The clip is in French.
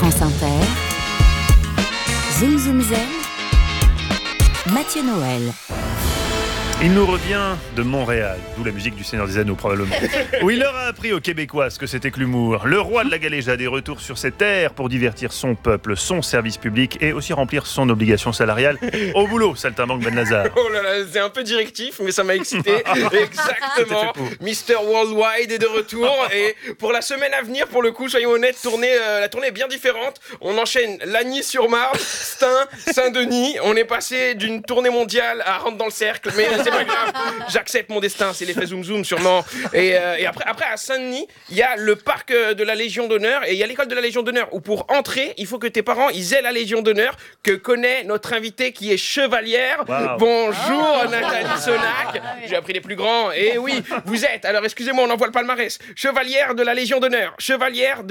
France Inter, Zoom Zoom Zen, Mathieu Noël. Il nous revient de Montréal, d'où la musique du Seigneur des Anneaux probablement, où il leur a appris aux Québécois ce que c'était que l'humour. Le roi de la galéjade est retour sur ses terres pour divertir son peuple, son service public et aussi remplir son obligation salariale. Au boulot, saltimbanque Ben Lazare. Oh là là, c'est un peu directif, mais ça m'a excité. Exactement. Mister Worldwide est de retour. Et pour la semaine à venir, pour le coup, soyons honnêtes, la tournée est bien différente. On enchaîne Lagny-sur-Marne, Stein, Saint-Denis. On est passé d'une tournée mondiale à Rentre dans le cercle. Mais c'est pas grave, j'accepte mon destin. C'est l'effet Zoom Zoom sûrement. Et après à Saint-Denis, il y a le parc de la Légion d'honneur. Et il y a l'école de la Légion d'honneur où pour entrer, il faut que tes parents ils aient la Légion d'honneur que connaît notre invitée qui est chevalière. Wow. Bonjour Nathalie Sonac. J'ai appris les plus grands. Et oui, vous êtes, alors excusez-moi, on envoie le palmarès. Chevalière de la Légion d'honneur. Chevalière de